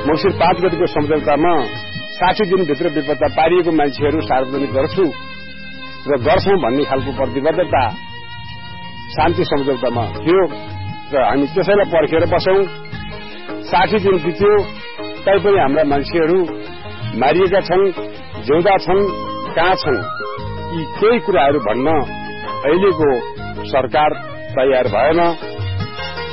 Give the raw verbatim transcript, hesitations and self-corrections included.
मंसिर पाँच गतिको सम्झौतामा साठी दिनभित्र बेपत्ता पारिएको मान्छेहरू सार्वजनिक गर्छु र गर्छौं भन्ने खालको प्रतिबद्धता शान्ति सम्झौतामा थियो र हामी त्यसैलाई पर्खेर बसौं। साठी दिन बित्यो तैपनि हाम्रा मान्छेहरू मारिएका छन्, जिउँदा छन्, कहाँ छन्, यी केही कुराहरू भन्न अहिलेको सरकार तयार भएन।